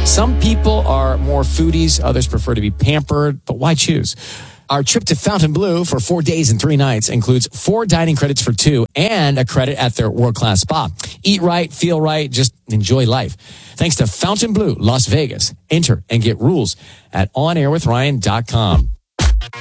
Some people are more foodies. Others prefer to be pampered. But why choose? Our trip to Fontainebleau for 4 days and 3 nights includes 4 dining credits for 2 and a credit at their world-class spa. Eat right, feel right, just enjoy life. Thanks to Fontainebleau, Las Vegas. Enter and get rules at onairwithryan.com.